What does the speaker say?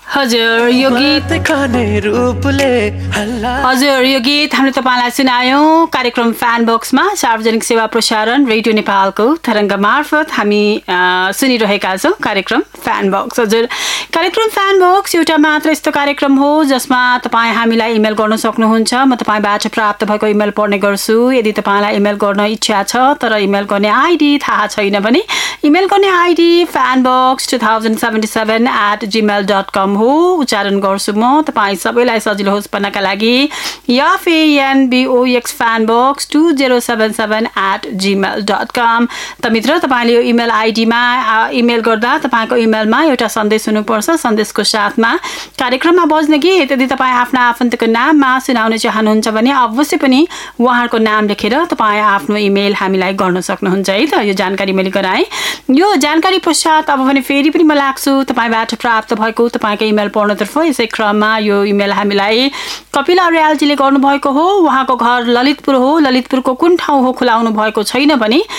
हजुर यो गीत हामीले तपाईँलाई सुनायौँ कार्यक्रम फ्यान बक्समा सार्वजनिक सेवा प्रसारण रेडियो नेपालको तरङ्ग मार्फत हामी सुनिरहेका छौँ कार्यक्रम फ्यान बक्स। हजुर कार्यक्रम फ्यान बक्स एउटा मात्र यस्तो कार्यक्रम हो जसमा तपाईँ हामीलाई इमेल गर्न सक्नुहुन्छ। म तपाईँबाट प्राप्त भएको इमेल पढ्ने गर्छु। यदि तपाईँलाई इमेल गर्न इच्छा छ तर इमेल गर्ने आइडी थाहा छैन भने इमेल गर्ने आइडी fanbox2077@gmail.com हो। उच्चारण गर्छु म, तपाईँ सबैलाई सजिलो होस् भन्नका लागि FANBOX fanbox2077@gmail.com। त मित्र तपाईँले यो इमेल आइडीमा इमेल गर्दा तपाईँको इमेलमा एउटा सन्देश हुनुपर्छ। सन्देशको साथमा कार्यक्रममा बज्ने गीत यदि तपाईँ आफ्ना आफन्तको नाममा सुनाउन चाहनुहुन्छ भने अवश्य पनि उहाँहरूको नाम लेखेर तपाईँ आफ्नो इमेल हामीलाई गर्न सक्नुहुन्छ है त। यो जानकारी मैले गराएँ। यो जानकारी पश्चात अब भने फेरि पनि म लाग्छु तपाईँबाट प्राप्त भएको तपाईँको इमेल पढ्नतर्फ। यसै क्रममा यो इमेल हामीलाई कपिल अर्यालजीले गर्नुभएको हो। उहाँको घर ललितपुर हो। ललितपुरको कुन ठाउँ हो खुलाउनु भएको छैन भने